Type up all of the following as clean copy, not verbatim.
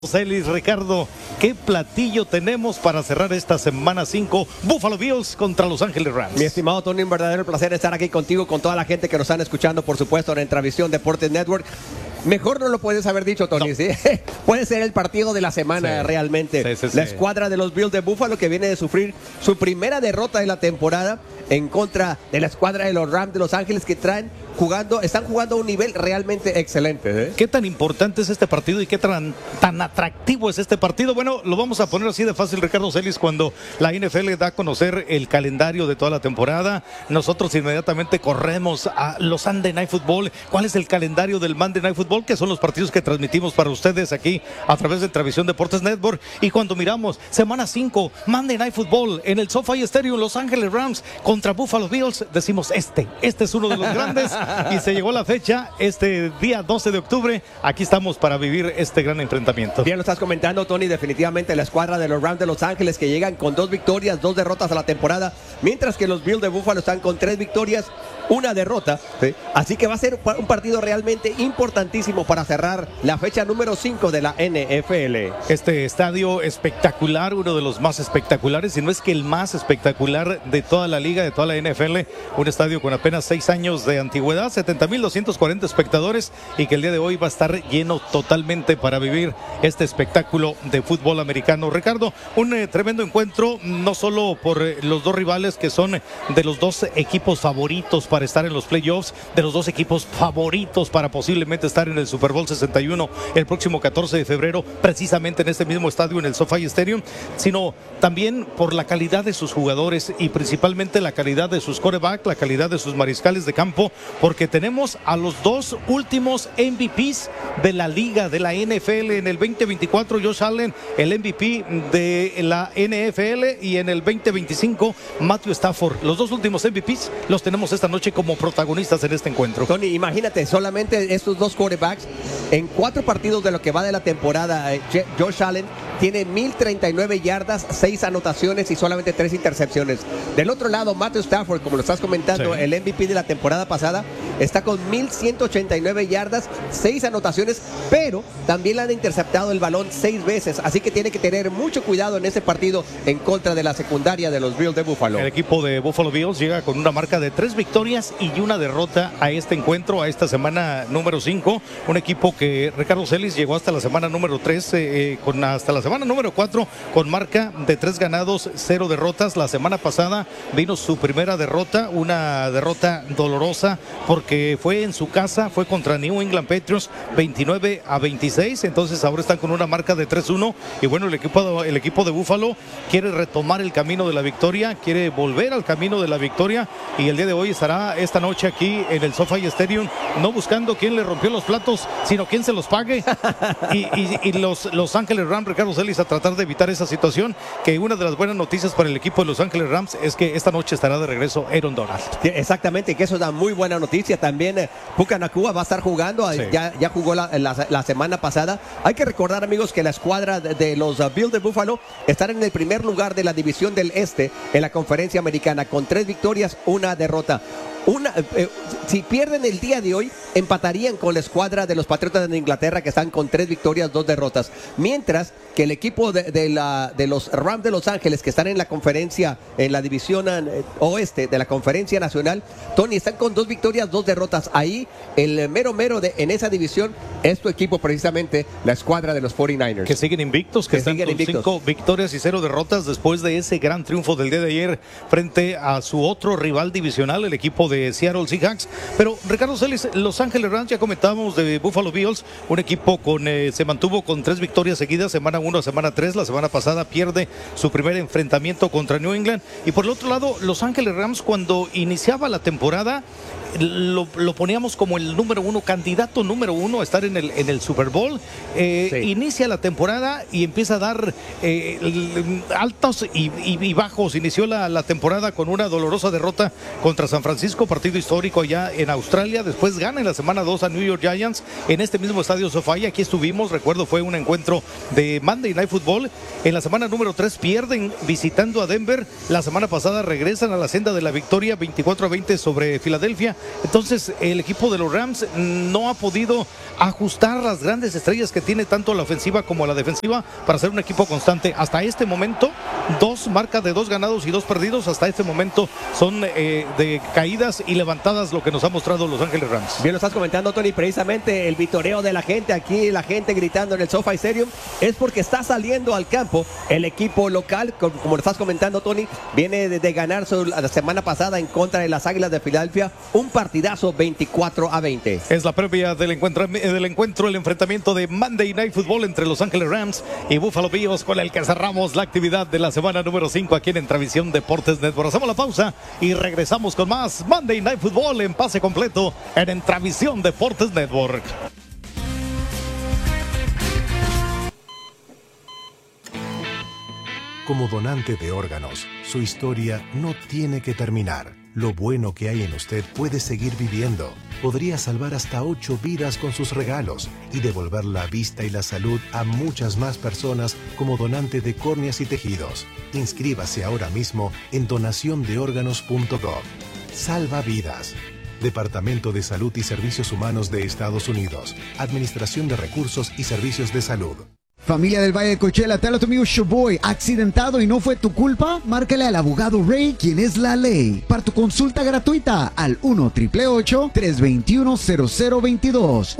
Celis, Ricardo, ¿qué platillo tenemos para cerrar esta semana 5? Buffalo Bills contra Los Ángeles Rams. Mi estimado Tony, un verdadero placer estar aquí contigo, con toda la gente que nos están escuchando, por supuesto, en Intravisión Deportes Network. Mejor no lo puedes haber dicho, Tony, no. ¿Sí? Puede ser el partido de la semana, sí, realmente. Sí. La escuadra de los Bills de Buffalo, que viene de sufrir su primera derrota de la temporada en contra de la escuadra de los Rams de Los Ángeles, que están jugando a un nivel realmente excelente. ¿Qué tan importante es este partido y qué tan atractivo es este partido? Bueno, lo vamos a poner así de fácil, Ricardo Celis. Cuando la NFL da a conocer el calendario de toda la temporada, nosotros inmediatamente corremos a los Sunday Night Football. ¿Cuál es el calendario del Monday Night Football? Que son los partidos que transmitimos para ustedes aquí a través de Intravisión Deportes Network. Y cuando miramos semana 5, Monday Night Football en el SoFi Stadium, Los Ángeles Rams contra Buffalo Bills, decimos este es uno de los grandes. Y se llegó la fecha, este día 12 de octubre, aquí estamos para vivir este gran enfrentamiento. Bien lo estás comentando, Tony, definitivamente la escuadra de los Rams de Los Ángeles, que llegan con 2 victorias, 2 derrotas a la temporada, mientras que los Bills de Buffalo están con 3 victorias, 1 derrota. ¿Sí? Así que va a ser un partido realmente importantísimo para cerrar la fecha número 5 de la NFL. Este estadio espectacular, uno de los más espectaculares, si no es que el más espectacular de toda la liga, de toda la NFL, un estadio con apenas 6 años de antigüedad, 70,240 espectadores, y que el día de hoy va a estar lleno totalmente para vivir este espectáculo de fútbol americano. Ricardo, un tremendo encuentro, no solo por los dos rivales que son de los dos equipos favoritos para estar en los playoffs, de los dos equipos favoritos para posiblemente estar en el Super Bowl 61 el próximo 14 de febrero, precisamente en este mismo estadio, en el SoFi Stadium, sino también por la calidad de sus jugadores y principalmente la calidad de sus quarterbacks, la calidad de sus mariscales de campo, porque tenemos a los dos últimos MVPs de la liga, de la NFL. En el 2024, Josh Allen, el MVP de la NFL, y en el 2025, Matthew Stafford. Los dos últimos MVPs los tenemos esta noche como protagonistas en este encuentro. Tony, imagínate, solamente estos dos quarterbacks, en 4 partidos de lo que va de la temporada, Josh Allen tiene 1,039 yardas, 6 anotaciones y solamente 3 intercepciones. Del otro lado, Matthew Stafford, como lo estás comentando, sí, el MVP de la temporada pasada, está con 1,189 yardas, 6 anotaciones, pero también le han interceptado el balón 6 veces, así que tiene que tener mucho cuidado en ese partido en contra de la secundaria de los Bills de Buffalo. El equipo de Buffalo Bills llega con una marca de 3 victorias y 1 derrota a este encuentro, a esta semana número 5, un equipo que Ricardo Celis llegó hasta la semana número 3, hasta la semana número 4 con marca de 3 ganados, 0 derrotas. La semana pasada vino su primera derrota, una derrota dolorosa porque fue en su casa, fue contra New England Patriots 29-26, entonces ahora están con una marca de 3-1 y bueno, el equipo de Buffalo quiere retomar el camino de la victoria, quiere volver al camino de la victoria, y el día de hoy estará esta noche aquí en el SoFi Stadium, no buscando quién le rompió los platos, sino quién se los pague, y los Ángeles Rams, Ricardo Celis, a tratar de evitar esa situación. Que una de las buenas noticias para el equipo de Los Ángeles Rams es que esta noche estará de regreso Aaron Donald. Exactamente, que eso es una muy buena noticia. También Puka Nacua va a estar jugando, sí, ya jugó la semana pasada. Hay que recordar, amigos, que la escuadra de los Bills de Buffalo están en el primer lugar de la división del Este en la conferencia americana, con 3 victorias, 1 derrota. Si pierden el día de hoy, empatarían con la escuadra de los Patriotas de Inglaterra, que están con 3 victorias, 2 derrotas. Mientras que el equipo de los Rams de Los Ángeles, que están en la conferencia, en la división oeste de la conferencia nacional, Tony, están con 2 victorias, 2 derrotas. Ahí el mero en esa división es tu equipo, precisamente la escuadra de los 49ers. Que siguen invictos, que están con 5 victorias y 0 derrotas después de ese gran triunfo del día de ayer frente a su otro rival divisional, el equipo de Seattle Seahawks. Pero Ricardo Celis, Los Ángeles Rams, ya comentábamos de Buffalo Bills, un equipo se mantuvo con 3 victorias seguidas, semana 1 a semana 3, la semana pasada pierde su primer enfrentamiento contra New England, y por el otro lado, Los Ángeles Rams, cuando iniciaba la temporada, lo poníamos como el número 1, candidato número 1 a estar en el Super Bowl. Sí. Inicia la temporada y empieza a dar altos y bajos. Inició la temporada con una dolorosa derrota contra San Francisco, partido partido histórico allá en Australia, después gana en la semana 2 a New York Giants en este mismo estadio SoFi. Aquí estuvimos, recuerdo, fue un encuentro de Monday Night Football. En la semana número 3 pierden visitando a Denver. La semana pasada regresan a la senda de la victoria 24-20 sobre Filadelfia. Entonces el equipo de los Rams no ha podido ajustar las grandes estrellas que tiene tanto la ofensiva como la defensiva para ser un equipo constante. Hasta este momento, marca de 2 ganados y 2 perdidos. Hasta este momento son de caídas y levantadas lo que nos ha mostrado Los Ángeles Rams. Bien lo estás comentando, Tony, precisamente el vitoreo de la gente aquí, la gente gritando en el SoFi Stadium, es porque está saliendo al campo el equipo local, como lo estás comentando, Tony, viene de ganar la semana pasada en contra de las Águilas de Filadelfia, un partidazo 24-20. Es la previa del encuentro, el enfrentamiento de Monday Night Football entre Los Ángeles Rams y Buffalo Bills, con el que cerramos la actividad de la semana número 5 aquí en Entravisión Deportes Network. Hacemos la pausa y regresamos con más Monday Night Football en pase completo en Entravisión Deportes Network. Como donante de órganos, su historia no tiene que terminar. Lo bueno que hay en usted puede seguir viviendo. Podría salvar hasta 8 vidas con sus regalos y devolver la vista y la salud a muchas más personas como donante de córneas y tejidos. Inscríbase ahora mismo en donaciondeórganos.gov. Salva vidas. Departamento de Salud y Servicios Humanos de Estados Unidos. Administración de Recursos y Servicios de Salud. Familia del Valle de Coachella, te habla tu amigo Showboy. ¿Accidentado y no fue tu culpa? Márcale al abogado Ray, quien es la ley. Para tu consulta gratuita al 1-888-321-0022.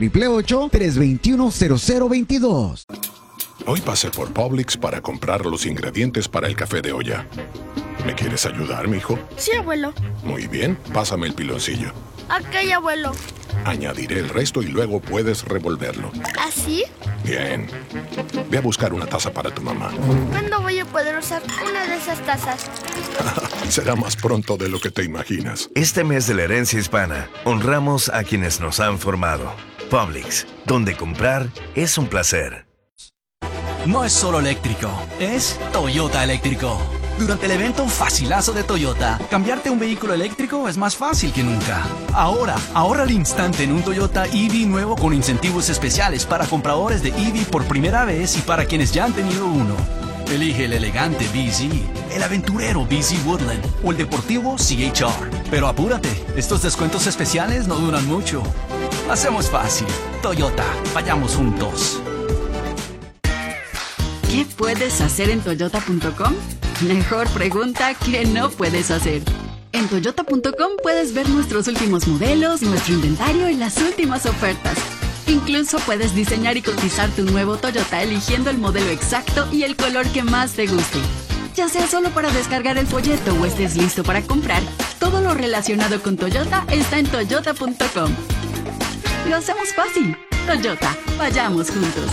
1-888-321-0022. Hoy pasé por Publix para comprar los ingredientes para el café de olla. ¿Me quieres ayudar, mijo? Sí, abuelo. Muy bien, pásame el piloncillo. Ok, abuelo. Añadiré el resto y luego puedes revolverlo. ¿Así? Bien. Ve a buscar una taza para tu mamá. ¿Cuándo voy a poder usar una de esas tazas? Será más pronto de lo que te imaginas. Este mes de la herencia hispana, honramos a quienes nos han formado. Publix, donde comprar es un placer. No es solo eléctrico, es Toyota eléctrico. Durante el evento Facilazo de Toyota, cambiarte un vehículo eléctrico es más fácil que nunca. Ahora, ahorra al instante en un Toyota EV nuevo con incentivos especiales para compradores de EV por primera vez y para quienes ya han tenido uno. Elige el elegante BZ, el aventurero BZ Woodland o el deportivo CHR. Pero apúrate, estos descuentos especiales no duran mucho. Hacemos fácil. Toyota, vayamos juntos. ¿Qué puedes hacer en Toyota.com? Mejor pregunta que no puedes hacer. En Toyota.com puedes ver nuestros últimos modelos, nuestro inventario y las últimas ofertas. Incluso puedes diseñar y cotizar tu nuevo Toyota eligiendo el modelo exacto y el color que más te guste. Ya sea solo para descargar el folleto o estés listo para comprar, todo lo relacionado con Toyota está en Toyota.com. Lo hacemos fácil. Toyota, vayamos juntos.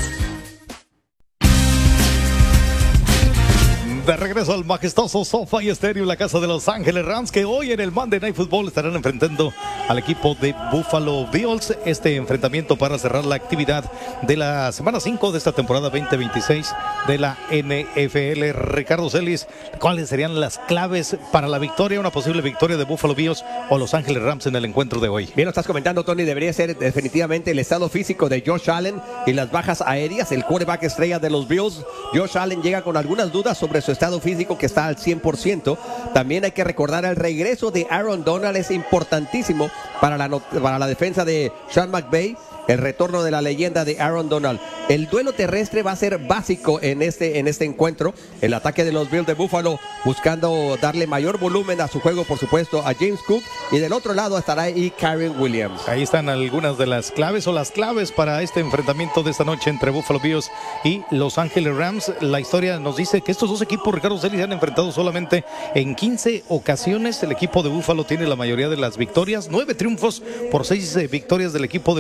De regreso al majestuoso SoFi Stadium, la casa de Los Ángeles Rams, que hoy en el Monday Night Football estarán enfrentando al equipo de Buffalo Bills. Este enfrentamiento para cerrar la actividad de la semana 5 de esta temporada 2026 de la NFL. Ricardo Celis, ¿cuáles serían las claves para la victoria, una posible victoria de Buffalo Bills o Los Ángeles Rams en el encuentro de hoy? Bien lo estás comentando, Tony, debería ser definitivamente el estado físico de Josh Allen y las bajas aéreas, el quarterback estrella de los Bills. Josh Allen llega con algunas dudas sobre su estado físico, que está al 100%. También hay que recordar el regreso de Aaron Donald, es importantísimo para la defensa de Sean McVay. El retorno de la leyenda de Aaron Donald. El duelo terrestre va a ser básico en este encuentro. El ataque de los Bills de Buffalo buscando darle mayor volumen a su juego, por supuesto, a James Cook. Y del otro lado estará ahí Kyren Williams. Ahí están algunas de las claves para este enfrentamiento de esta noche entre Buffalo Bills y Los Ángeles Rams. La historia nos dice que estos dos equipos, Ricardo Celis, se han enfrentado solamente en 15 ocasiones. El equipo de Buffalo tiene la mayoría de las victorias, 9 triunfos por 6 victorias del equipo de Los Ángeles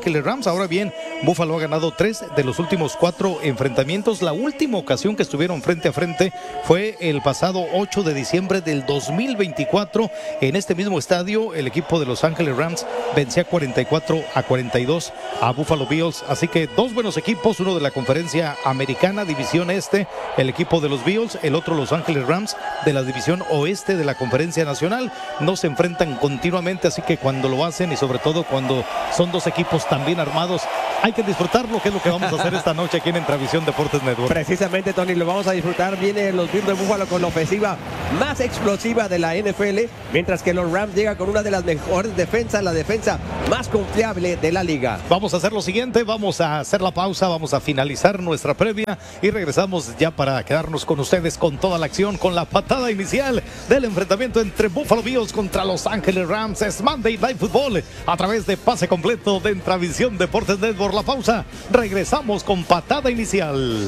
Ángeles Rams. Ahora bien, Buffalo ha ganado 3 de los últimos 4 enfrentamientos. La última ocasión que estuvieron frente a frente fue el pasado 8 de diciembre del 2024. En este mismo estadio, el equipo de Los Ángeles Rams vencía 44-42 a Buffalo Bills. Así que dos buenos equipos, uno de la conferencia americana, división este, el equipo de los Bills, el otro Los Ángeles Rams de la división oeste de la conferencia nacional. No se enfrentan continuamente, así que cuando lo hacen y sobre todo cuando son dos equipos tan bien armados, hay que disfrutarlo, que es lo que vamos a hacer esta noche aquí en Intravisión Deportes Network. Precisamente, Tony, lo vamos a disfrutar. Vienen los Bills de Buffalo con la ofensiva más explosiva de la NFL, mientras que los Rams llegan con una de las mejores defensas, la defensa más confiable de la liga. Vamos a hacer lo siguiente, vamos a hacer la pausa, vamos a finalizar nuestra previa y regresamos ya para quedarnos con ustedes con toda la acción, con la patada inicial del enfrentamiento entre Buffalo Bills contra Los Ángeles Rams. Es Monday Night Football a través de Pase Completo de Intravisión Deportes Network. La pausa, regresamos con patada inicial.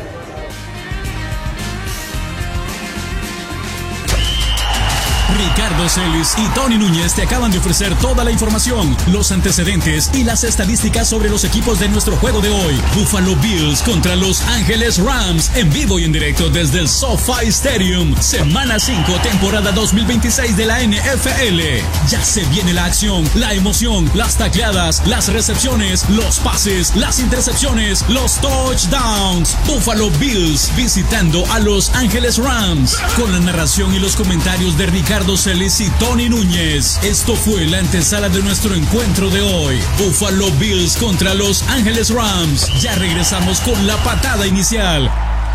Ricardo Celis y Tony Núñez te acaban de ofrecer toda la información, los antecedentes y las estadísticas sobre los equipos de nuestro juego de hoy. Buffalo Bills contra Los Ángeles Rams, en vivo y en directo desde el SoFi Stadium. Semana 5, temporada 2026 de la NFL. Ya se viene la acción, la emoción, las tacleadas, las recepciones, los pases, las intercepciones, los touchdowns. Buffalo Bills visitando a Los Ángeles Rams. Con la narración y los comentarios de Ricardo Celis y Tony Núñez. Esto fue la antesala de nuestro encuentro de hoy. Buffalo Bills contra Los Ángeles Rams. Ya regresamos con la patada inicial.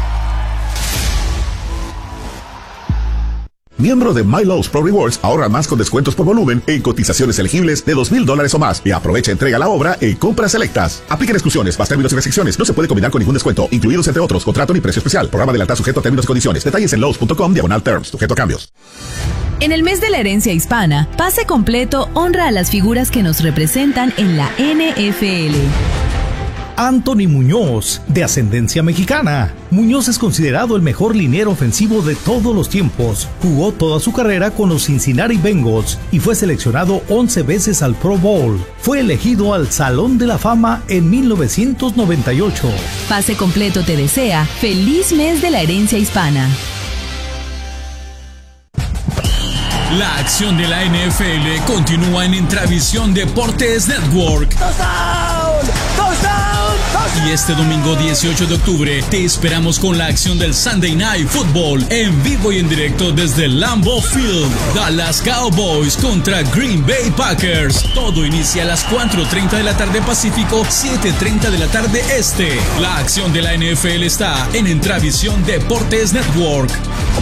Miembro de MyLowe's Pro Rewards, ahorra más con descuentos por volumen en cotizaciones elegibles de $2,000 o más y aprovecha entrega a la obra en compras selectas. Apliquen exclusiones, más términos y restricciones. No se puede combinar con ningún descuento, incluidos entre otros contrato ni precio especial. Programa de lealtad sujeto a términos y condiciones. Detalles en lowes.com/terms, sujeto a cambios. En el mes de la herencia hispana, Pase Completo honra a las figuras que nos representan en la NFL. Anthony Muñoz, de ascendencia mexicana. Muñoz es considerado el mejor liniero ofensivo de todos los tiempos. Jugó toda su carrera con los Cincinnati Bengals y fue seleccionado 11 veces al Pro Bowl. Fue elegido al Salón de la Fama en 1998. Pase Completo te desea feliz mes de la herencia hispana. La acción de la NFL continúa en Intravisión Deportes Network. Y este domingo 18 de octubre te esperamos con la acción del Sunday Night Football en vivo y en directo desde Lambeau Field. Dallas Cowboys contra Green Bay Packers. Todo inicia a las 4:30 de la tarde Pacífico, 7:30 de la tarde Este. La acción de la NFL está en Intravisión Deportes Network.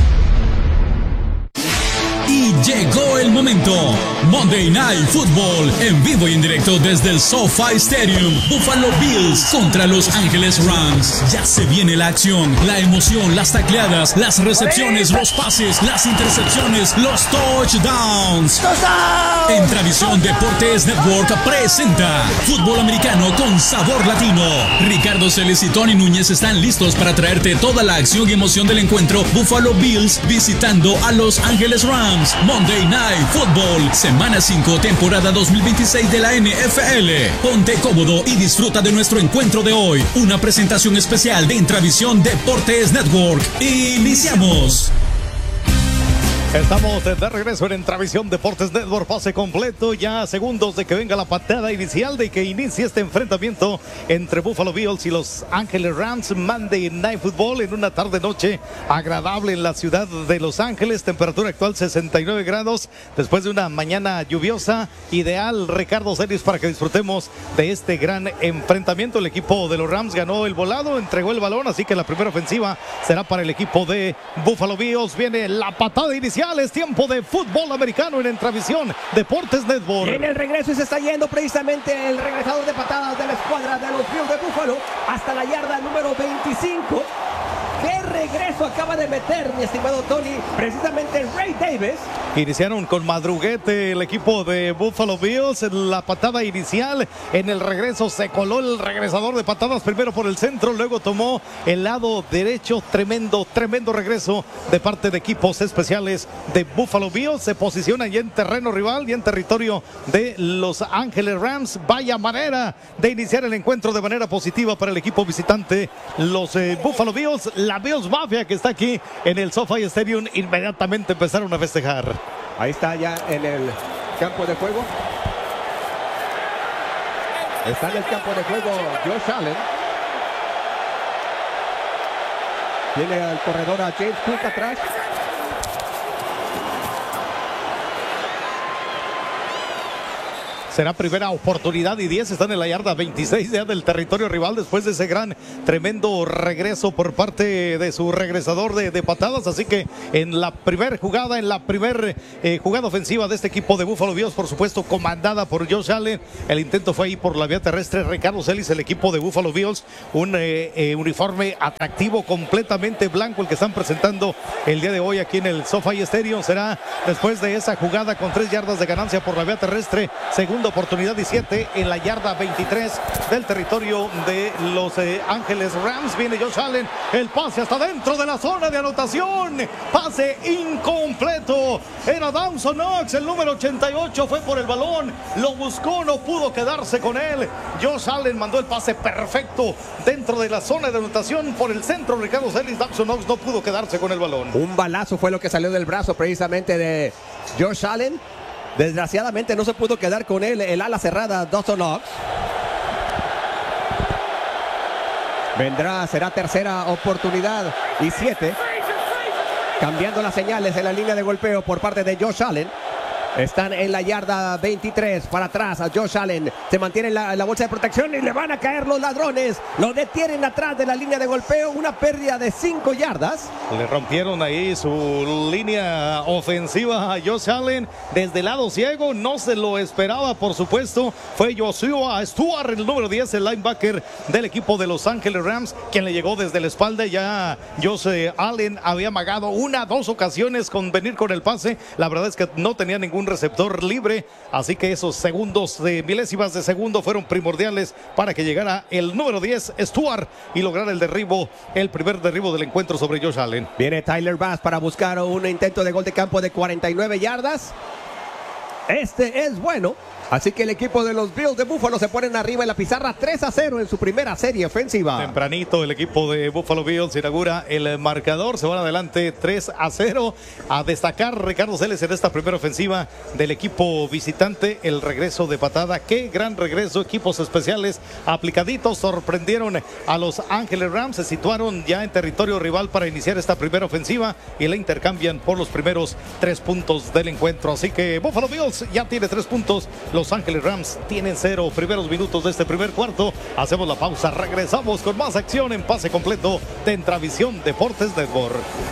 Y llegó el momento. Monday Night Football en vivo y en directo desde el SoFi Stadium. Buffalo Bills contra Los Ángeles Rams. Ya se viene la acción, la emoción, las tacleadas, las recepciones, los pases, las intercepciones, los touchdowns. Intravisión Deportes Network presenta fútbol americano con sabor latino. Ricardo Celis y Tony Núñez están listos para traerte toda la acción y emoción del encuentro Buffalo Bills visitando a Los Ángeles Rams. Monday Night Football, semana 5, temporada 2026 de la NFL. Ponte cómodo y disfruta de nuestro encuentro de hoy. Una presentación especial de Intravisión Deportes Network. Iniciamos. Estamos de regreso en Intravisión Deportes Network, Pase Completo, ya a segundos de que venga la patada inicial, de que inicie este enfrentamiento entre Buffalo Bills y Los Ángeles Rams. Monday Night Football en una tarde-noche agradable en la ciudad de Los Ángeles, temperatura actual 69 grados, después de una mañana lluviosa, ideal, Ricardo Celis, para que disfrutemos de este gran enfrentamiento. El equipo de los Rams ganó el volado, entregó el balón, así que la primera ofensiva será para el equipo de Buffalo Bills. Viene la patada inicial. Es tiempo de fútbol americano en Intravisión Deportes Network. En el regreso se está yendo precisamente el regresador de patadas de la escuadra de los Bills de Buffalo hasta la yarda número 25. ¡Qué regreso acaba de meter, mi estimado Tony, precisamente Ray Davis. Iniciaron con madruguete el equipo de Buffalo Bills. En la patada inicial, en el regreso se coló el regresador de patadas primero por el centro, luego tomó el lado derecho. Tremendo regreso de parte de equipos especiales de Buffalo Bills. Se posiciona ya en terreno rival y en territorio de Los Ángeles Rams. Vaya manera de iniciar el encuentro de manera positiva para el equipo visitante, los Buffalo Bills. La Bills Mafia, que está aquí en el SoFi Stadium, inmediatamente empezaron a festejar. Ahí está ya en el campo de juego. Está en el campo de juego Josh Allen. Tiene al corredor a James Cook atrás. Será primera oportunidad y 10. Están en la yarda 26 ya del territorio rival después de ese gran, tremendo regreso por parte de su regresador de patadas. Así que en la primera jugada, jugada ofensiva de este equipo de Buffalo Bills, por supuesto comandada por Josh Allen. El intento fue ahí por la vía terrestre. Ricardo Celis, el equipo de Buffalo Bills, un uniforme atractivo, completamente blanco, el que están presentando el día de hoy aquí en el SoFi Stadium. Será después de esa jugada con 3 yardas de ganancia por la vía terrestre. Segunda oportunidad y 7 en la yarda 23 del territorio de Los Ángeles Rams. Viene Josh Allen, el pase hasta dentro de la zona de anotación. Pase incompleto. Era Dawson Knox, el número 88, fue por el balón, lo buscó, no pudo quedarse con él. Josh Allen mandó el pase perfecto dentro de la zona de anotación por el centro. Ricardo Celis, Dawson Knox no pudo quedarse con el balón. Un balazo fue lo que salió del brazo precisamente de Josh Allen. Desgraciadamente no se pudo quedar con él el ala cerrada Dawson Knox. Será tercera oportunidad y 7. Cambiando las señales en la línea de golpeo por parte de Josh Allen. Están en la yarda 23, para atrás a Josh Allen, se mantiene en la bolsa de protección y le van a caer los ladrones, lo detienen atrás de la línea de golpeo, una pérdida de 5 yardas. Le rompieron ahí su línea ofensiva a Josh Allen desde el lado ciego, no se lo esperaba, por supuesto. Fue Joshua Stewart, el número 10, el linebacker del equipo de Los Ángeles Rams, quien le llegó desde la espalda. Ya Josh Allen había amagado 2 ocasiones con venir con el pase. La verdad es que no tenía ningún receptor libre, así que esos segundos de milésimas de segundo fueron primordiales para que llegara el número 10, Stewart, y lograr el primer derribo del encuentro sobre Josh Allen. Viene Tyler Bass para buscar un intento de gol de campo de 49 yardas. Este es bueno. Así que el equipo de los Bills de Buffalo se ponen arriba en la pizarra 3-0 en su primera serie ofensiva. Tempranito el equipo de Buffalo Bills inaugura el marcador, se van adelante 3-0. A destacar Ricardo Celis en esta primera ofensiva del equipo visitante, el regreso de patada. Qué gran regreso, equipos especiales aplicaditos, sorprendieron a Los Ángeles Rams, se situaron ya en territorio rival para iniciar esta primera ofensiva y la intercambian por los primeros 3 puntos del encuentro. Así que Buffalo Bills ya tiene 3 puntos. Los Ángeles Rams tienen 0. Primeros minutos de este primer cuarto. Hacemos la pausa. Regresamos con más acción en pase completo de Entravisión Deportes Network.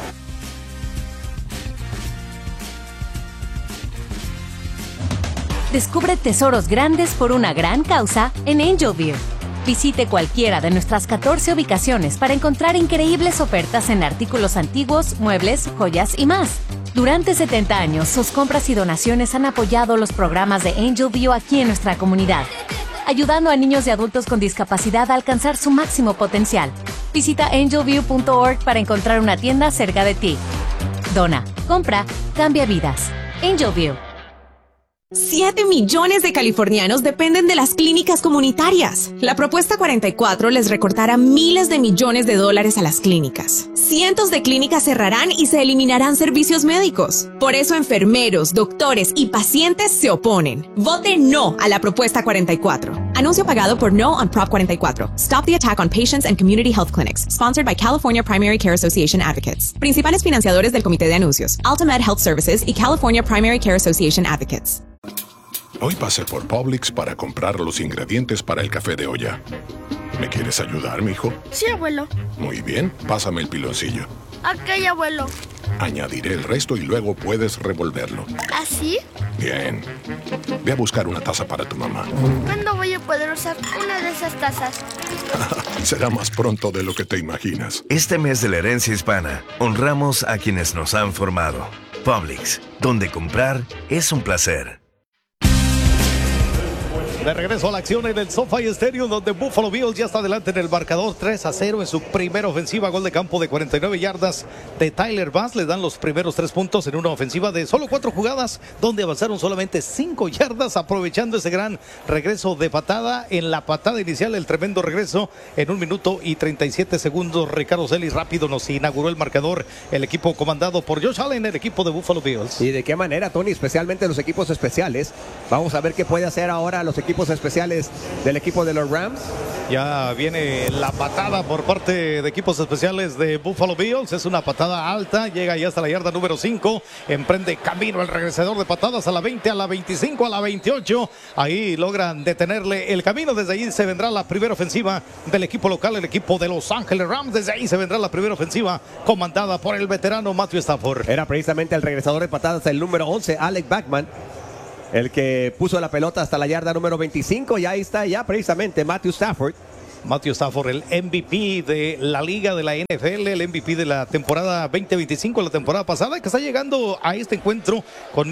Descubre tesoros grandes por una gran causa en Angel View. Visite cualquiera de nuestras 14 ubicaciones para encontrar increíbles ofertas en artículos antiguos, muebles, joyas y más. Durante 70 años, sus compras y donaciones han apoyado los programas de Angel View aquí en nuestra comunidad, ayudando a niños y adultos con discapacidad a alcanzar su máximo potencial. Visita angelview.org para encontrar una tienda cerca de ti. Dona, compra, cambia vidas. Angel View. 7 millones de californianos dependen de las clínicas comunitarias. La propuesta 44 les recortará miles de millones de dólares a las clínicas. Cientos de clínicas cerrarán y se eliminarán servicios médicos. Por eso enfermeros, doctores y pacientes se oponen. Vote no a la propuesta 44. Anuncio pagado por No on Prop 44. Stop the attack on patients and community health clinics. Sponsored by California Primary Care Association Advocates. Principales financiadores del comité de anuncios: Altamed Health Services y California Primary Care Association Advocates. Hoy pasé por Publix para comprar los ingredientes para el café de olla. ¿Me quieres ayudar, mijo? Sí, abuelo. Muy bien, pásame el piloncillo. Acá ya vuelo. Añadiré el resto y luego puedes revolverlo. ¿Así? Bien. Ve a buscar una taza para tu mamá. ¿Cuándo voy a poder usar una de esas tazas? Será más pronto de lo que te imaginas. Este mes de la herencia hispana, honramos a quienes nos han formado. Publix, donde comprar es un placer. De regreso a la acción en el SoFi Stadium, donde Buffalo Bills ya está adelante en el marcador 3-0 en su primera ofensiva. Gol de campo de 49 yardas de Tyler Bass. Le dan los primeros 3 puntos en una ofensiva de solo 4 jugadas, donde avanzaron solamente 5 yardas, aprovechando ese gran regreso de patada. En la patada inicial, el tremendo regreso en 1 minuto y 37 segundos. Ricardo Celis rápido nos inauguró el marcador. El equipo comandado por Josh Allen, el equipo de Buffalo Bills. ¿Y de qué manera, Tony? Especialmente los equipos especiales. Vamos a ver qué puede hacer ahora los equipos especiales del equipo de los Rams. Ya viene la patada por parte de equipos especiales de Buffalo Bills. Es una patada alta, llega ya hasta la yarda número 5. Emprende camino el regresador de patadas a la 20, a la 25, a la 28. Ahí logran detenerle el camino. Desde ahí se vendrá la primera ofensiva del equipo local, el equipo de Los Ángeles Rams. Desde ahí se vendrá la primera ofensiva comandada por el veterano Matthew Stafford. Era precisamente el regresador de patadas, el número 11, Alex Bachman, el que puso la pelota hasta la yarda número 25. Y ahí está ya precisamente Matthew Stafford. Matthew Stafford, el MVP de la liga de la NFL, el MVP de la temporada 2025, la temporada pasada, que está llegando a este encuentro con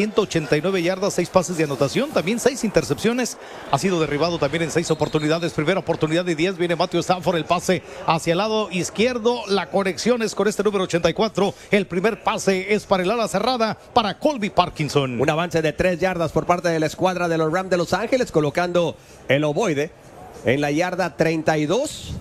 1,189 yardas, 6 pases de anotación, también 6 intercepciones. Ha sido derribado también en 6 oportunidades. Primera oportunidad de 10, viene Matthew Stafford, el pase hacia el lado izquierdo. La conexión es con este número 84. El primer pase es para el ala cerrada, para Colby Parkinson. Un avance de 3 yardas por parte de la escuadra de los Rams de Los Ángeles, colocando el ovoide en la yarda 32.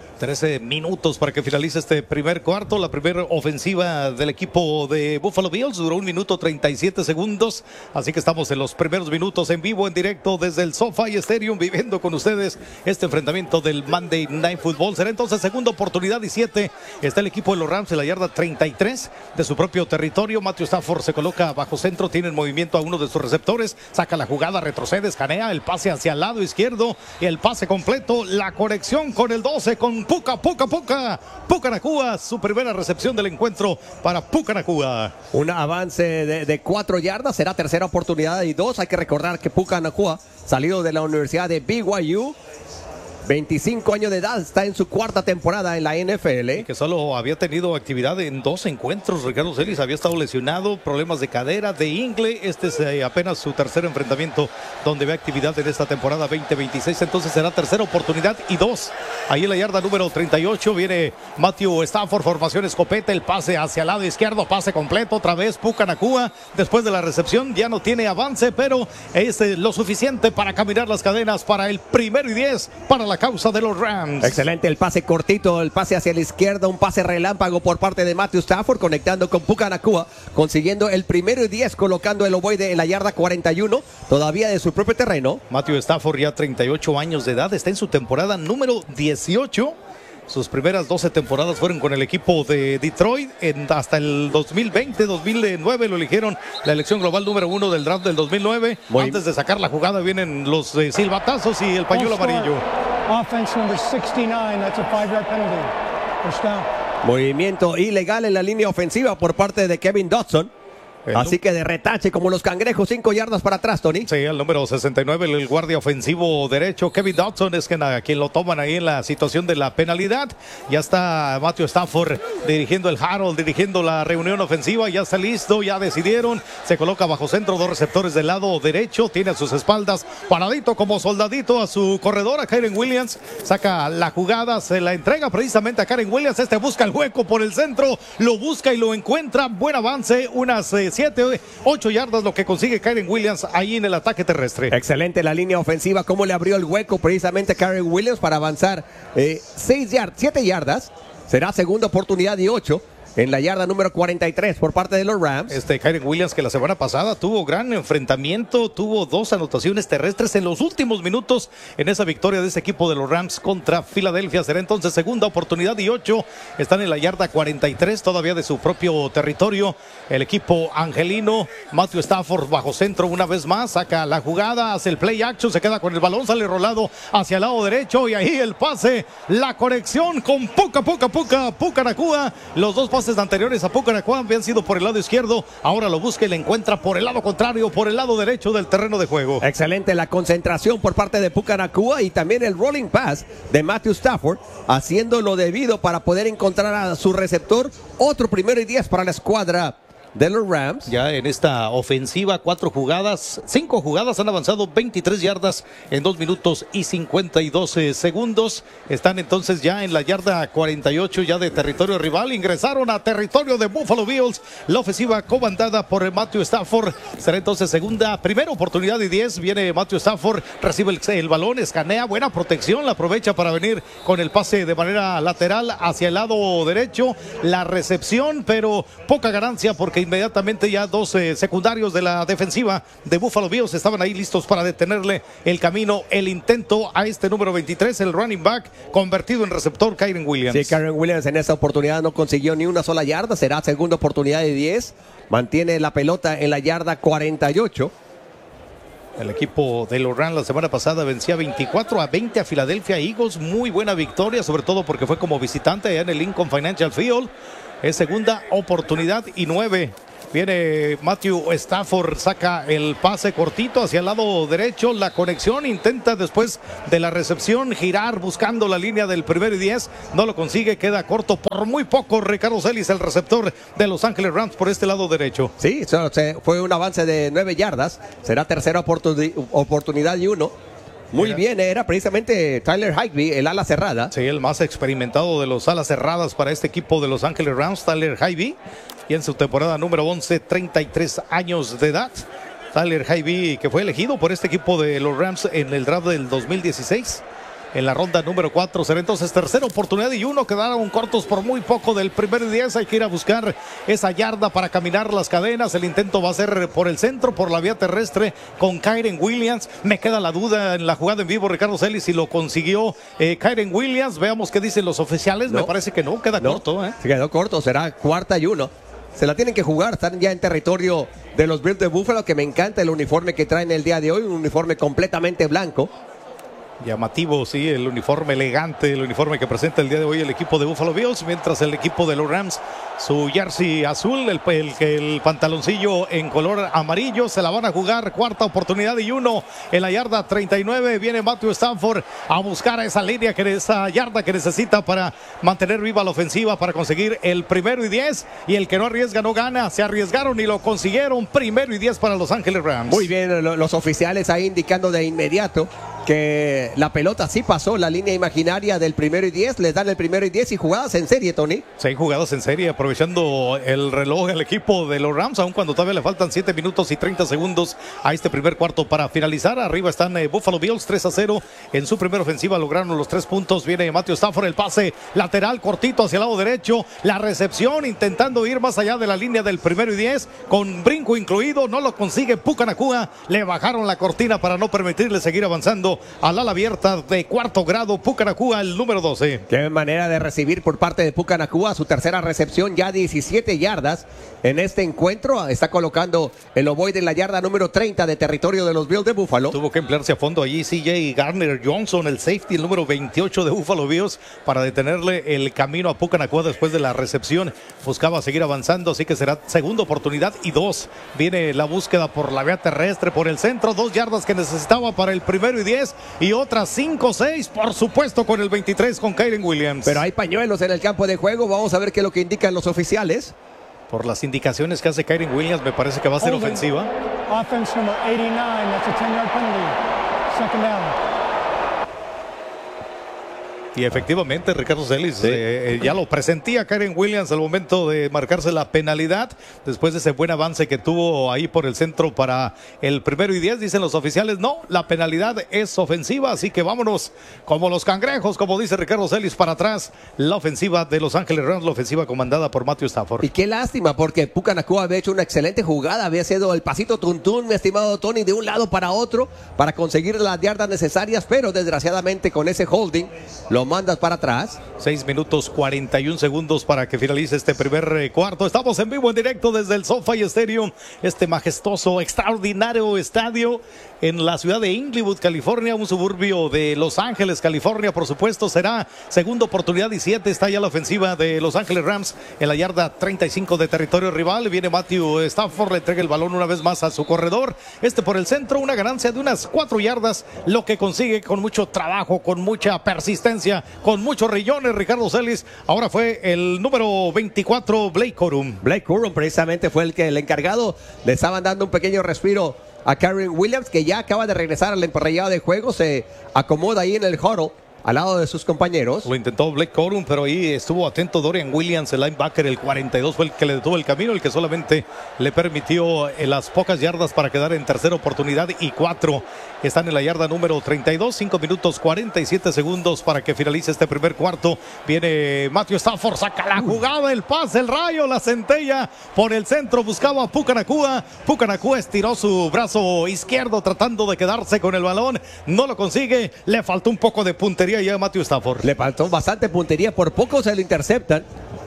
13 minutos para que finalice este primer cuarto. La primera ofensiva del equipo de Buffalo Bills duró 1 minuto 37 segundos. Así que estamos en los primeros minutos en vivo, en directo desde el SoFi Stadium, viviendo con ustedes este enfrentamiento del Monday Night Football. Será entonces segunda oportunidad y 7. Está el equipo de los Rams en la yarda 33 de su propio territorio. Matthew Stafford se coloca bajo centro, tiene en movimiento a uno de sus receptores, saca la jugada, retrocede, escanea, el pase hacia el lado izquierdo y el pase completo. La conexión con el 12, con Puka Nacua, su primera recepción del encuentro para Puka Nacua. Un avance de 4 yardas, será tercera oportunidad y 2. Hay que recordar que Puka Nacua, salido de la Universidad de BYU, 25 años de edad, está en su 4ª temporada en la NFL. Que solo había tenido actividad en 2 encuentros. Ricardo Celis había estado lesionado, problemas de cadera, de ingle. Este es apenas su tercer enfrentamiento donde ve actividad en esta temporada 2026. Entonces será tercera oportunidad y 2. Ahí en la yarda número 38 viene Matthew Stafford, formación escopeta, el pase hacia el lado izquierdo, pase completo, otra vez Puka Nacua. Después de la recepción ya no tiene avance, pero es lo suficiente para caminar las cadenas para el 1º y 10 para la causa de los Rams. Excelente el pase cortito, el pase hacia la izquierda, un pase relámpago por parte de Matthew Stafford, conectando con Puka Nacua, consiguiendo el 1º y 10, colocando el ovoide en la yarda 41, todavía de su propio terreno. Matthew Stafford, ya 38 años de edad, está en su temporada número 18. Sus primeras 12 temporadas fueron con el equipo de Detroit. Hasta el 2020-2009 lo eligieron la elección global número 1 del draft del 2009. Antes de sacar la jugada vienen los silbatazos y el pañuelo amarillo. Offense number 69, that's a 5-yard penalty. First down. Movimiento ilegal en la línea ofensiva por parte de Kevin Dodson. Así que de retache como los cangrejos, 5 yardas para atrás, Tony. Sí, el número 69, el guardia ofensivo derecho, Kevin Dodson, es quien lo toman ahí en la situación de la penalidad. Ya está Matthew Stafford dirigiendo el huddle, dirigiendo la reunión ofensiva. Ya está listo, ya decidieron. Se coloca bajo centro, 2 receptores del lado derecho. Tiene a sus espaldas, paradito como soldadito, a su corredor, a Kyren Williams. Saca la jugada, se la entrega precisamente a Kyren Williams. Este busca el hueco por el centro, lo busca y lo encuentra. Buen avance, unas 7, 8 yardas lo que consigue Kyren Williams ahí en el ataque terrestre. Excelente la línea ofensiva, cómo le abrió el hueco precisamente a Kyren Williams para avanzar 7 yardas. Será segunda oportunidad y 8. en la yarda número 43 por parte de los Rams. Kyren Williams, que la semana pasada tuvo gran enfrentamiento, tuvo 2 anotaciones terrestres en los últimos minutos en esa victoria de ese equipo de los Rams contra Filadelfia. Será entonces segunda oportunidad y 8. Están en la yarda 43 todavía de su propio territorio. El equipo angelino, Matthew Stafford bajo centro una vez más, saca la jugada, hace el play action, se queda con el balón, sale rolado hacia el lado derecho y ahí el pase, la conexión con Puka Nacua. Los 2 pases anteriores a Puka Nacua habían sido por el lado izquierdo, ahora lo busca y le encuentra por el lado contrario, por el lado derecho del terreno de juego. Excelente la concentración por parte de Puka Nacua y también el rolling pass de Matthew Stafford, haciendo lo debido para poder encontrar a su receptor. Otro 1º y 10 para la escuadra de los Rams. Ya en esta ofensiva, 5 jugadas, han avanzado 23 yardas en 2 minutos y 52 segundos. Están entonces ya en la yarda 48 ya de territorio rival. Ingresaron a territorio de Buffalo Bills. La ofensiva comandada por Matthew Stafford. Será entonces primera oportunidad y 10. Viene Matthew Stafford, recibe el balón, escanea, buena protección, la aprovecha para venir con el pase de manera lateral hacia el lado derecho. La recepción, pero poca ganancia porque inmediatamente ya 2 secundarios de la defensiva de Buffalo Bills estaban ahí listos para detenerle el camino, el intento a este número 23, el running back convertido en receptor, Kyren Williams. Sí, Kyren Williams en esta oportunidad no consiguió ni una sola yarda, será segunda oportunidad de 10, mantiene la pelota en la yarda 48. El equipo de los Rams la semana pasada vencía 24-20 a Philadelphia Eagles, muy buena victoria, sobre todo porque fue como visitante allá en el Lincoln Financial Field. Es segunda oportunidad y 9. Viene Matthew Stafford, saca el pase cortito hacia el lado derecho, la conexión, intenta después de la recepción girar buscando la línea del 1º y 10, no lo consigue, queda corto por muy poco. Ricardo Celis, el receptor de Los Ángeles Rams por este lado derecho. Sí, fue un avance de 9 yardas, será tercera oportunidad y 1. Muy bien, era precisamente Tyler Higbee, el ala cerrada. Sí, el más experimentado de los alas cerradas para este equipo de Los Ángeles Rams, Tyler Higbee. Y en su temporada número 11, 33 años de edad. Tyler Higbee, que fue elegido por este equipo de los Rams en el draft del 2016. En la ronda número 4 será entonces tercera oportunidad y 1. Quedaron cortos por muy poco del 1º y 10. Hay que ir a buscar esa yarda para caminar las cadenas. El intento va a ser por el centro, por la vía terrestre con Kyren Williams. Me queda la duda en la jugada en vivo, Ricardo Celis, si lo consiguió Kyren Williams. Veamos qué dicen los oficiales. No. Me parece que no, queda corto. Se quedó corto, será cuarta y 1. Se la tienen que jugar, están ya en territorio de los Bills de Buffalo, que me encanta el uniforme que traen el día de hoy, un uniforme completamente blanco. Llamativo, sí, el uniforme elegante, el uniforme que presenta el día de hoy el equipo de Buffalo Bills, mientras el equipo de los Rams, su jersey azul, el pantaloncillo en color amarillo. Se la van a jugar, cuarta oportunidad y 1 en la yarda 39. Viene Matthew Stafford a buscar esa línea, esa yarda que necesita para mantener viva la ofensiva, para conseguir el 1º y 10, y el que no arriesga no gana. Se arriesgaron y lo consiguieron. 1º y 10 para Los Ángeles Rams. Muy bien, los oficiales ahí indicando de inmediato que la pelota sí pasó la línea imaginaria del 1º y 10, les dan el 1º y 10 y jugadas en serie, Tony. 6 jugadas en serie, aprovechando el reloj al equipo de los Rams, aun cuando todavía le faltan 7 minutos y 30 segundos a este primer cuarto para finalizar. Arriba están Buffalo Bills 3-0 en su primera ofensiva, lograron los 3 puntos. Viene Matthew Stafford, el pase lateral cortito hacia el lado derecho, la recepción intentando ir más allá de la línea del 1º y 10, con brinco incluido, no lo consigue Puka Nacua. Le bajaron la cortina para no permitirle seguir avanzando al ala abierta de cuarto grado. Puka Nacua, el número 12. Qué manera de recibir por parte de Puka Nacua, su tercera recepción, ya 17 yardas en este encuentro. Está colocando el ovoide en la yarda número 30 de territorio de los Bills de Buffalo. Tuvo que emplearse a fondo allí CJ Garner Johnson, el safety, el número 28 de Buffalo Bills, para detenerle el camino a Puka Nacua después de la recepción. Buscaba seguir avanzando, así que será segunda oportunidad y 2. Viene la búsqueda por la vía terrestre, por el centro, 2 yardas que necesitaba para el 1º y 10, y otras 5-6, por supuesto, con el 23, con Kyren Williams. Pero hay pañuelos en el campo de juego. Vamos a ver qué es lo que indican los oficiales. Por las indicaciones que hace Kyren Williams, me parece que va a ser ofensiva. Offense number 89, that's a 10-yard penalty. Second down. Y efectivamente, Ricardo Celis ya lo presentía Kyren Williams al momento de marcarse la penalidad, después de ese buen avance que tuvo ahí por el centro para el 1º y 10, dicen los oficiales, no, la penalidad es ofensiva, así que vámonos como los cangrejos, como dice Ricardo Celis, para atrás, la ofensiva de Los Ángeles Rams, la ofensiva comandada por Matthew Stafford. Y qué lástima, porque Puka Nacua había hecho una excelente jugada, había sido el pasito tuntún, mi estimado Tony, de un lado para otro, para conseguir las yardas necesarias, pero desgraciadamente con ese holding, lo mandas para atrás. 6 minutos 41 segundos para que finalice este primer cuarto. Estamos en vivo, en directo desde el SoFi Stadium, este majestuoso, extraordinario estadio en la ciudad de Inglewood, California, un suburbio de Los Ángeles, California. Por supuesto, será segunda oportunidad y 7. Está ya la ofensiva de Los Ángeles Rams en la yarda 35 de territorio rival. Viene Matthew Stafford, le entrega el balón una vez más a su corredor. Por el centro, una ganancia de unas 4 yardas, lo que consigue con mucho trabajo, con mucha persistencia, con muchos rillones. Ricardo Celis, ahora fue el número 24, Blake Corum. Blake Corum precisamente fue el encargado. Le estaban dando un pequeño respiro a Kyren Williams, que ya acaba de regresar al emparrillado de juego. Se acomoda ahí en el huddle al lado de sus compañeros. Lo intentó Blake Corum, pero ahí estuvo atento Dorian Williams, el linebacker, el 42, fue el que le detuvo el camino, el que solamente le permitió las pocas yardas para quedar en tercera oportunidad y 4. Están en la yarda número 32, 5 minutos 47 segundos para que finalice este primer cuarto. Viene Matthew Stafford, saca la jugada, el pase, el rayo, la centella por el centro, buscaba a Puka Nacua. Puka Nacua estiró su brazo izquierdo tratando de quedarse con el balón, no lo consigue, le faltó un poco de puntería ya a Matthew Stafford. Le faltó bastante puntería, por poco se lo interceptan.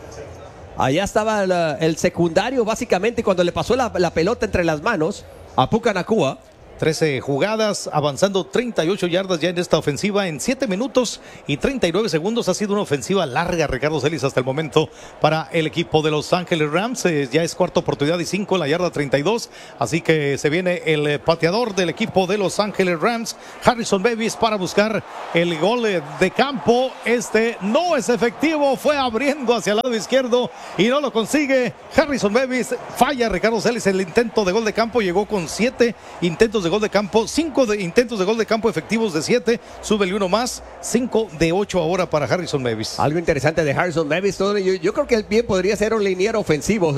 Allá estaba el secundario básicamente cuando le pasó la pelota entre las manos a Puka Nacua. 13 jugadas, avanzando 38 yardas ya en esta ofensiva en 7 minutos y 39 segundos. Ha sido una ofensiva larga, Ricardo Celis, hasta el momento para el equipo de Los Ángeles Rams. Ya es cuarta oportunidad y 5 en la yarda 32. Así que se viene el pateador del equipo de Los Ángeles Rams, Harrison Davis, para buscar el gol de campo. No es efectivo, fue abriendo hacia el lado izquierdo y no lo consigue. Harrison Davis falla, Ricardo Celis, el intento de gol de campo. Llegó con 7 intentos de gol de campo, 5 intentos de gol de campo efectivos de 7, súbele uno más, 5 de 8 ahora para Harrison Davis. Algo interesante de Harrison Davis, yo creo que él bien podría ser un liniero ofensivo,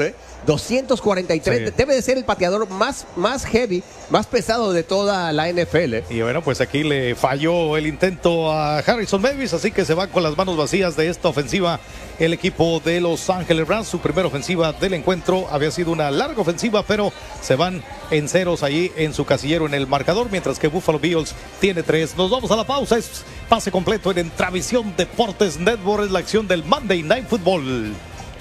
243, sí. Debe de ser el pateador más heavy, más pesado de toda la NFL. Y bueno, pues aquí le falló el intento a Harrison Davis, así que se va con las manos vacías de esta ofensiva el equipo de Los Ángeles Rams. Su primera ofensiva del encuentro había sido una larga ofensiva, pero se van en ceros allí en su casillero en el marcador, mientras que Buffalo Bills tiene 3. Nos vamos a la pausa, es pase completo en Entravisión Deportes Network, es la acción del Monday Night Football.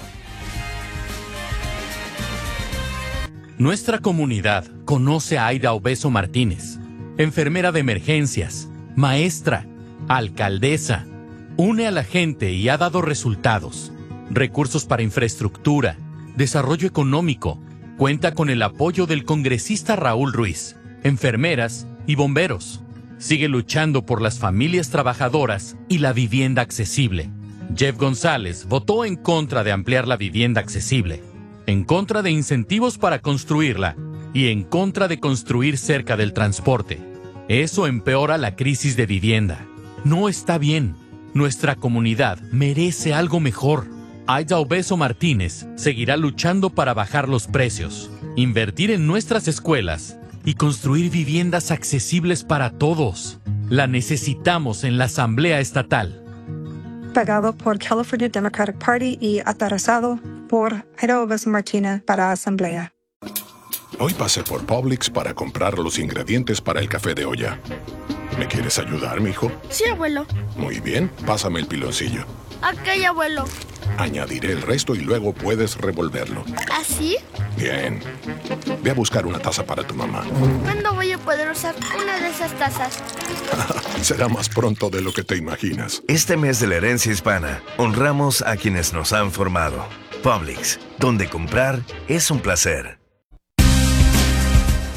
Nuestra comunidad conoce a Aida Obeso Martínez, enfermera de emergencias, maestra, alcaldesa. Une a la gente y ha dado resultados. Recursos para infraestructura, desarrollo económico. Cuenta con el apoyo del congresista Raúl Ruiz, enfermeras y bomberos. Sigue luchando por las familias trabajadoras y la vivienda accesible. Jeff González votó en contra de ampliar la vivienda accesible, en contra de incentivos para construirla y en contra de construir cerca del transporte. Eso empeora la crisis de vivienda. No está bien. Nuestra comunidad merece algo mejor. Aida Obeso Martínez seguirá luchando para bajar los precios, invertir en nuestras escuelas y construir viviendas accesibles para todos. La necesitamos en la Asamblea Estatal. Pagado por California Democratic Party y aterrizado por Aida Obeso Martínez para Asamblea. Hoy pasé por Publix para comprar los ingredientes para el café de olla. ¿Me quieres ayudar, mijo? Sí, abuelo. Muy bien, pásame el piloncillo. Ok, abuelo. Añadiré el resto y luego puedes revolverlo. ¿Así? Bien. Ve a buscar una taza para tu mamá. ¿Cuándo voy a poder usar una de esas tazas? Será más pronto de lo que te imaginas. Este mes de la herencia hispana, honramos a quienes nos han formado. Publix, donde comprar es un placer.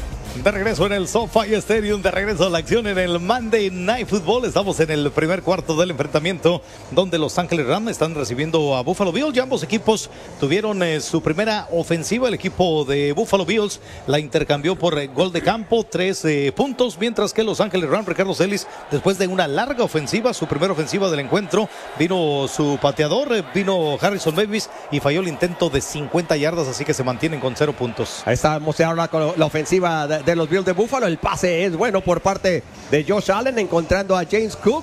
De regreso en el SoFi Stadium, de regreso a la acción en el Monday Night Football. Estamos en el primer cuarto del enfrentamiento donde Los Ángeles Rams están recibiendo a Buffalo Bills. Ya ambos equipos tuvieron su primera ofensiva. El equipo de Buffalo Bills la intercambió por gol de campo, 3 puntos, mientras que Los Ángeles Rams, Ricardo Celis, después de una larga ofensiva, su primera ofensiva del encuentro, vino su pateador, vino Harrison Davis y falló el intento de 50 yardas, así que se mantienen con 0 puntos. Ahí estamos ahora con la ofensiva de los Bills de Buffalo. El pase es bueno por parte de Josh Allen, encontrando a James Cook.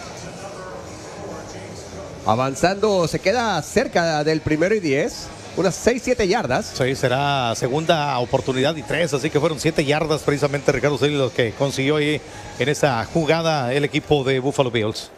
Avanzando, se queda cerca del 1st y 10. Unas 6-7 yardas. Sí, será segunda oportunidad y 3, así que fueron 7 yardas precisamente, Ricardo Celis, lo que consiguió ahí en esa jugada el equipo de Buffalo Bills.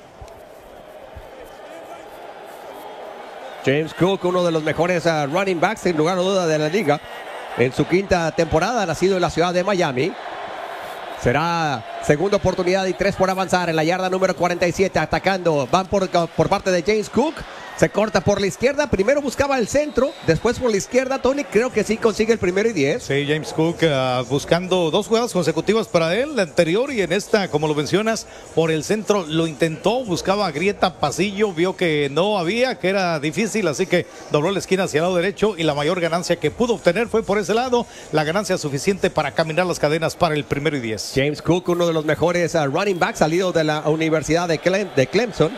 James Cook, uno de los mejores running backs sin lugar a duda de la liga. En su quinta temporada, nacido en la ciudad de Miami. Será segunda oportunidad y 3 por avanzar en la yarda número 47. Atacando, van por parte de James Cook. Se corta por la izquierda. Primero buscaba el centro, después por la izquierda. Tony, creo que sí consigue el 1st y 10. Sí, James Cook buscando 2 jugadas consecutivas para él. La anterior y en esta, como lo mencionas, por el centro lo intentó. Buscaba grieta, pasillo. Vio que no había, que era difícil. Así que dobló la esquina hacia el lado derecho. Y la mayor ganancia que pudo obtener fue por ese lado. La ganancia suficiente para caminar las cadenas para el 1st y 10. James Cook, uno de los mejores running backs salido de la Universidad de Clemson.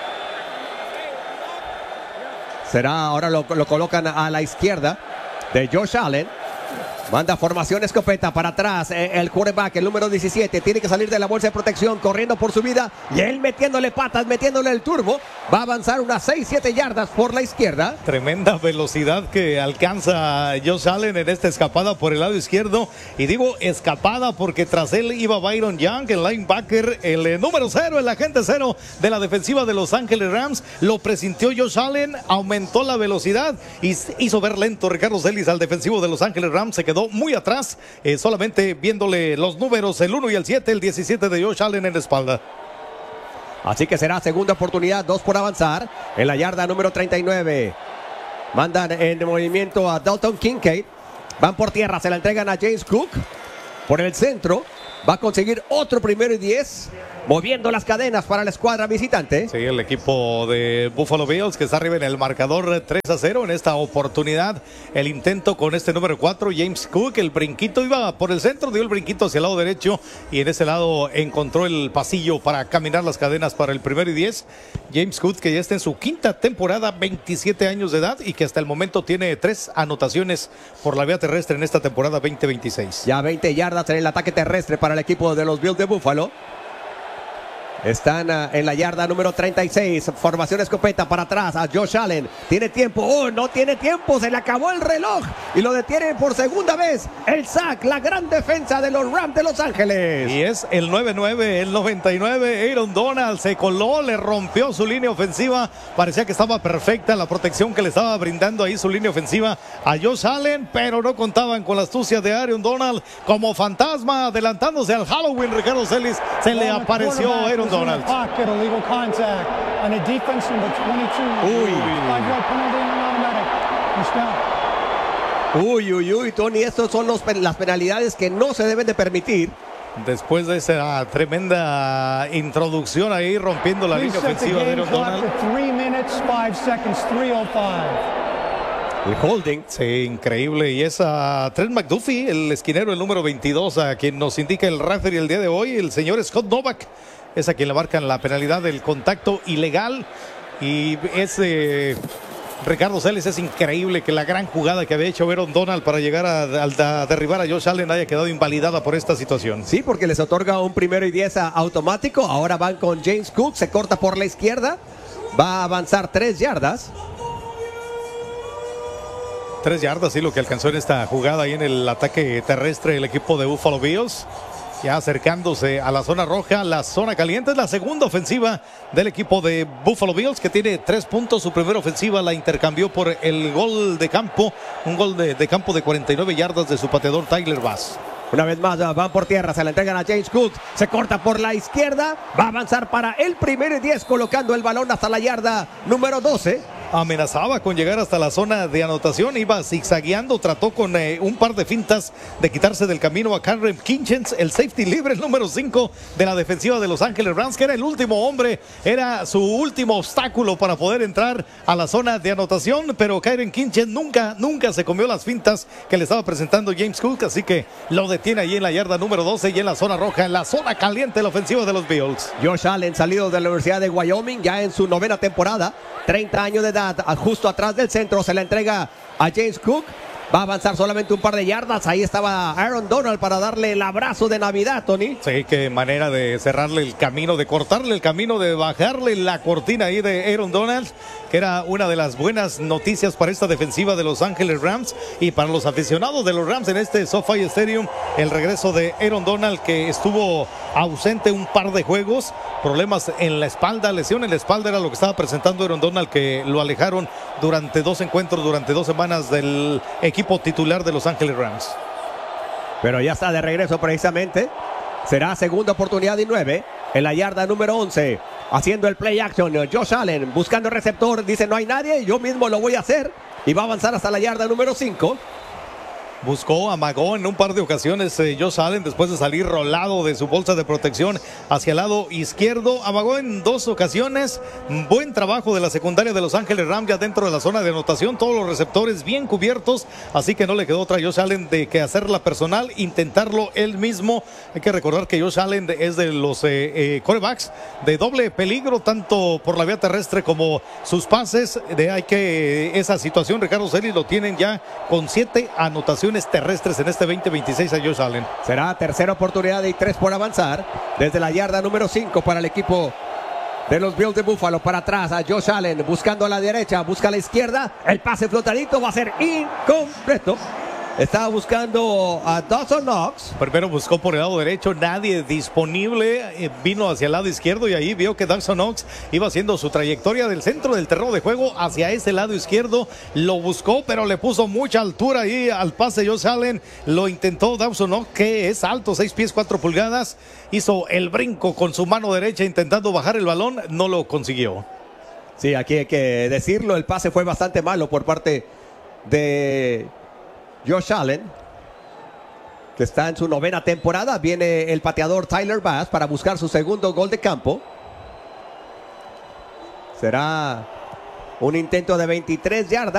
Ahora lo colocan a la izquierda de Josh Allen. Manda formación escopeta para atrás. El quarterback, el número 17, tiene que salir de la bolsa de protección, corriendo por su vida. Y él metiéndole patas, metiéndole el turbo. Va a avanzar unas 6-7 yardas por la izquierda. Tremenda velocidad que alcanza Josh Allen en esta escapada por el lado izquierdo. Y digo escapada porque tras él iba Byron Young, el linebacker, el número 0, el agente 0 de la defensiva de Los Ángeles Rams. Lo presintió Josh Allen, aumentó la velocidad y hizo ver lento Ricardo Celis al defensivo de Los Ángeles Rams. Se quedó muy atrás, solamente viéndole los números, el 1 y el 7, el 17 de Josh Allen en la espalda. Así que será segunda oportunidad, 2 por avanzar en la yarda número 39. Mandan en movimiento a Dalton Kincaid. Van por tierra, se la entregan a James Cook. Por el centro, va a conseguir otro 1st y 10. Moviendo las cadenas para la escuadra visitante. Sí, el equipo de Buffalo Bills que está arriba en el marcador 3-0 en esta oportunidad. El intento con este número 4, James Cook, el brinquito iba por el centro, dio el brinquito hacia el lado derecho y en ese lado encontró el pasillo para caminar las cadenas para el 1st y 10. James Cook, que ya está en su quinta temporada, 27 años de edad y que hasta el momento tiene 3 anotaciones por la vía terrestre en esta temporada 2026. Ya 20 yardas en el ataque terrestre para el equipo de los Bills de Buffalo. Están en la yarda número 36. Formación escopeta para atrás a Josh Allen. Tiene tiempo. Oh, no tiene tiempo. Se le acabó el reloj. Y lo detienen por segunda vez. El sack, la gran defensa de los Rams de Los Ángeles. Y es el 9-9, el 99. Aaron Donald se coló, le rompió su línea ofensiva. Parecía que estaba perfecta la protección que le estaba brindando ahí su línea ofensiva a Josh Allen. Pero no contaban con la astucia de Aaron Donald. Como fantasma adelantándose al Halloween, Ricardo Celis. Se le apareció Aaron Donald. Uy, Tony, estos son las penalidades que no se deben de permitir. Después de esa tremenda introducción ahí, rompiendo la línea ofensiva de Aaron Donald. 3 minutes, 5 seconds, 3:05. El holding, sí, increíble. Y es a Trent McDuffie, el esquinero, el número 22, a quien nos indica el referee el día de hoy, el señor Scott Novak. Es a quien le marcan la penalidad del contacto ilegal. Y es Ricardo Celis, es increíble que la gran jugada que había hecho Aaron Donald para llegar a derribar a Josh Allen haya quedado invalidada por esta situación. Sí, porque les otorga un 1st y 10 automático. Ahora van con James Cook, se corta por la izquierda. Va a avanzar 3 yardas. 3 yardas, sí, lo que alcanzó en esta jugada ahí en el ataque terrestre el equipo de Buffalo Bills. Ya acercándose a la zona roja, la zona caliente. Es la segunda ofensiva del equipo de Buffalo Bills, que tiene 3 puntos. Su primera ofensiva la intercambió por el gol de campo. Un gol de campo de 49 yardas de su pateador Tyler Bass. Una vez más van por tierra, se la entregan a James Cook, se corta por la izquierda, va a avanzar para el 1st y 10, colocando el balón hasta la yarda número 12. amenazaba con llegar hasta la zona de anotación, iba zigzagueando, trató con un par de fintas de quitarse del camino a Karen Kinchens, el safety libre, el número 5 de la defensiva de Los Ángeles Rams, que era el último hombre, era su último obstáculo para poder entrar a la zona de anotación, pero Karen Kinchens nunca se comió las fintas que le estaba presentando James Cook, así que lo detiene ahí en la yarda número 12 y en la zona roja, en la zona caliente, la ofensiva de los Bills. Josh Allen, salido de la Universidad de Wyoming, ya en su 9ª temporada, 30 años de edad, justo atrás del centro, se la entrega a James Cook. Va a avanzar solamente un par de yardas. Ahí estaba Aaron Donald para darle el abrazo de Navidad, Tony. Sí, qué manera de cerrarle el camino, de cortarle el camino, de bajarle la cortina ahí de Aaron Donald, que era una de las buenas noticias para esta defensiva de Los Ángeles Rams y para los aficionados de los Rams en este SoFi Stadium. El regreso de Aaron Donald, que estuvo ausente un par de juegos, problemas en la espalda, lesión en la espalda era lo que estaba presentando Aaron Donald, que lo alejaron durante 2 encuentros, durante 2 semanas del equipo titular de Los Ángeles Rams. Pero ya está de regreso precisamente. Será segunda oportunidad y 9 en la yarda número 11. Haciendo el play action, Josh Allen buscando receptor, dice no hay nadie, yo mismo lo voy a hacer. Y va a avanzar hasta la yarda número 5. Buscó, amagó en un par de ocasiones Josh Allen después de salir rolado de su bolsa de protección hacia el lado izquierdo. Amagó en 2 ocasiones. Buen trabajo de la secundaria de Los Ángeles Rams ya dentro de la zona de anotación. Todos los receptores bien cubiertos. Así que no le quedó otra a Josh Allen de que hacerla personal, intentarlo él mismo. Hay que recordar que Josh Allen es de los quarterbacks de doble peligro, tanto por la vía terrestre como sus pases. Esa situación, Ricardo Celis, lo tienen ya con 7 anotaciones terrestres en este 2026 a Josh Allen. Será tercera oportunidad y 3 por avanzar desde la yarda número 5 para el equipo de los Bills de Buffalo. Para atrás a Josh Allen buscando a la derecha, busca a la izquierda, el pase flotadito va a ser incompleto. Estaba buscando a Dawson Knox. Primero buscó por el lado derecho, nadie disponible, vino hacia el lado izquierdo y ahí vio que Dawson Knox iba haciendo su trayectoria del centro del terreno de juego hacia ese lado izquierdo. Lo buscó, pero le puso mucha altura ahí al pase Josh Allen. Lo intentó Dawson Knox, que es alto, 6 pies 4 pulgadas. Hizo el brinco con su mano derecha intentando bajar el balón, no lo consiguió. Sí, aquí hay que decirlo, el pase fue bastante malo por parte de Josh Allen, que está en su 9ª temporada. Viene el pateador Tyler Bass para buscar su segundo gol de campo. Será un intento de 23 yardas.